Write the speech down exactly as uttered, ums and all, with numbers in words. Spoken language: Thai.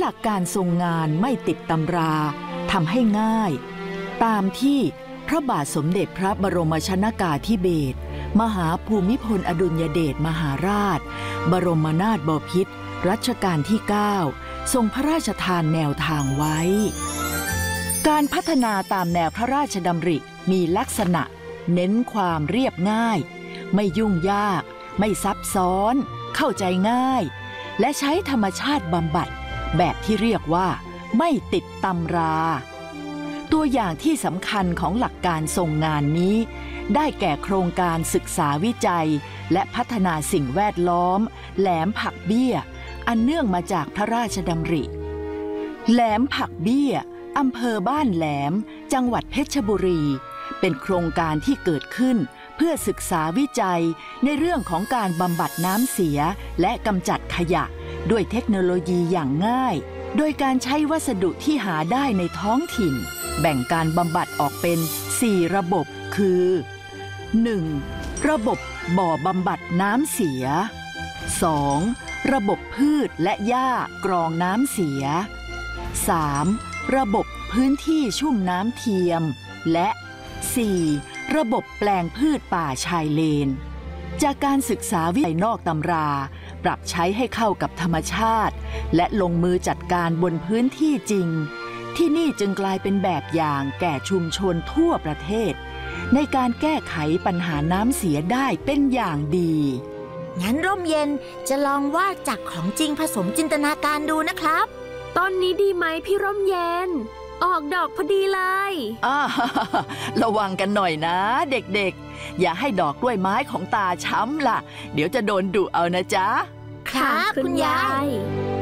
หลักการทรงงานไม่ติดตำราทำให้ง่ายตามที่พระบาทสมเด็จพระบรมชนกาธิเบศรมหาภูมิพลอดุลยเดชมหาราชบรมนาถบพิตรรัชกาลที่เก้าทรงพระราชทานแนวทางไว้การพัฒนาตามแนวพระราชดำริมีลักษณะเน้นความเรียบง่ายไม่ยุ่งยากไม่ซับซ้อนเข้าใจง่ายและใช้ธรรมชาติบำบัดแบบที่เรียกว่าไม่ติดตำราตัวอย่างที่สำคัญของหลักการทรงงานนี้ได้แก่โครงการศึกษาวิจัยและพัฒนาสิ่งแวดล้อมแหลมผักเบี้ยอันเนื่องมาจากพระราชดำริแหลมผักเบี้ยอำเภอบ้านแหลมจังหวัดเพชรบุรีเป็นโครงการที่เกิดขึ้นเพื่อศึกษาวิจัยในเรื่องของการบำบัดน้ำเสียและกำจัดขยะด้วยเทคโนโลยีอย่างง่ายโดยการใช้วัสดุที่หาได้ในท้องถิ่นแบ่งการบำบัดออกเป็นสี่ระบบคือ หนึ่ง. ระบบบ่อบำบัดน้ำเสีย สอง. ระบบพืชและหญ้ากรองน้ำเสีย สาม. ระบบพื้นที่ชุ่มน้ำเทียมและ สี่. ระบบแปลงพืชป่าชายเลนจากการศึกษาวิจัยนอกตำราปรับใช้ให้เข้ากับธรรมชาติและลงมือจัดการบนพื้นที่จริงที่นี่จึงกลายเป็นแบบอย่างแก่ชุมชนทั่วประเทศในการแก้ไขปัญหาน้ำเสียได้เป็นอย่างดีงั้นร่มเย็นจะลองวาดจากของจริงผสมจินตนาการดูนะครับต้นนี้ดีไหมพี่ร่มเย็นออกดอกพอดีเลยอ่าระวังกันหน่อยนะเด็กๆอย่าให้ดอกกล้วยไม้ของตาช้ำล่ะเดี๋ยวจะโดนดุเอานะจ๊ะครับคุณยาย